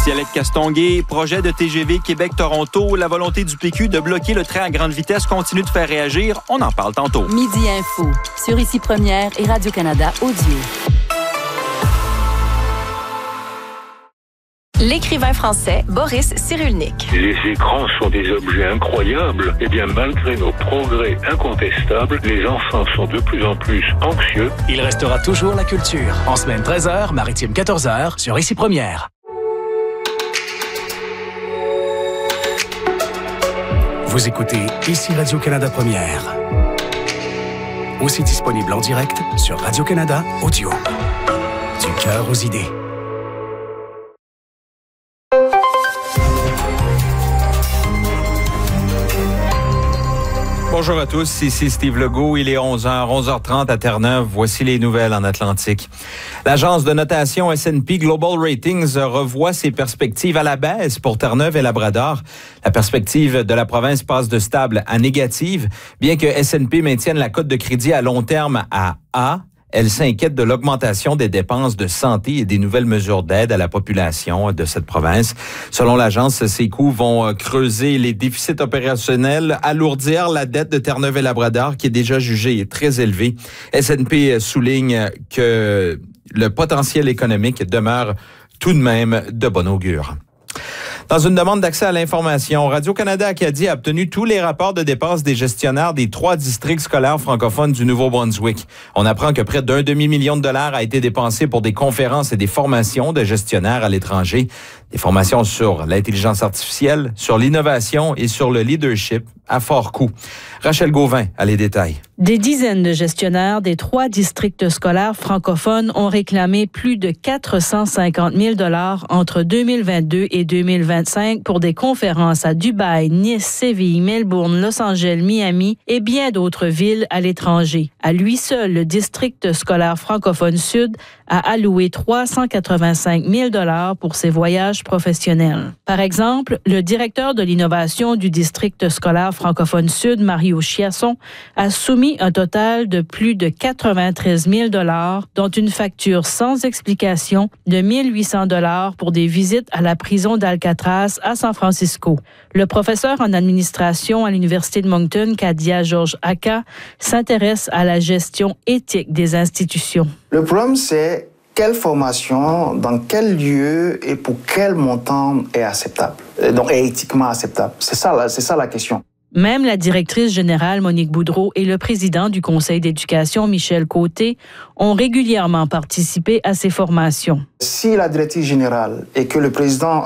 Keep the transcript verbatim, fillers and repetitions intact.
Cielette Castonguay, projet de T G V Québec-Toronto, la volonté du P Q de bloquer le train à grande vitesse continue de faire réagir. On en parle tantôt. Midi Info, sur Ici Première et Radio-Canada Audio. L'écrivain français Boris Cyrulnik. Les écrans sont des objets incroyables. Eh bien, malgré nos progrès incontestables, les enfants sont de plus en plus anxieux. Il restera toujours la culture. En semaine treize heures, maritime quatorze heures, sur Ici Première. Vous écoutez Ici Radio-Canada Première. Aussi disponible en direct sur Radio-Canada Audio. Du cœur aux idées. Bonjour à tous, ici Steve Legault. Il est onze heures, onze heures trente à Terre-Neuve. Voici les nouvelles en Atlantique. L'agence de notation S and P Global Ratings revoit ses perspectives à la baisse pour Terre-Neuve et Labrador. La perspective de la province passe de stable à négative, bien que S and P maintienne la cote de crédit à long terme à A. Elle s'inquiète de l'augmentation des dépenses de santé et des nouvelles mesures d'aide à la population de cette province. Selon l'agence, ces coûts vont creuser les déficits opérationnels, alourdir la dette de Terre-Neuve et Labrador, qui est déjà jugée très élevée. S and P souligne que le potentiel économique demeure tout de même de bon augure. Dans une demande d'accès à l'information, Radio-Canada Acadie a obtenu tous les rapports de dépenses des gestionnaires des trois districts scolaires francophones du Nouveau-Brunswick. On apprend que près d'un demi-million de dollars a été dépensé pour des conférences et des formations de gestionnaires à l'étranger. Des formations sur l'intelligence artificielle, sur l'innovation et sur le leadership à fort coût. Rachel Gauvin a les détails. Des dizaines de gestionnaires des trois districts scolaires francophones ont réclamé plus de quatre cent cinquante mille dollars entre deux mille vingt-deux et deux mille vingt-cinq pour des conférences à Dubaï, Nice, Séville, Melbourne, Los Angeles, Miami et bien d'autres villes à l'étranger. À lui seul, le district scolaire francophone sud a alloué trois cent quatre-vingt-cinq mille dollars pour ses voyages professionnels. Par exemple, le directeur de l'innovation du district scolaire francophone sud, Mario Chiasson, a soumis un total de plus de quatre-vingt-treize mille dollars, dont une facture sans explication de mille huit cents dollars pour des visites à la prison d'Alcatraz à San Francisco. Le professeur en administration à l'Université de Moncton, Kadia Georges-Aka, s'intéresse à la gestion éthique des institutions. Le problème, c'est quelle formation, dans quel lieu et pour quel montant est acceptable, donc est éthiquement acceptable. C'est ça, c'est ça la question. Même la directrice générale Monique Boudreau et le président du conseil d'éducation Michel Côté ont régulièrement participé à ces formations. Si la directrice générale et que le président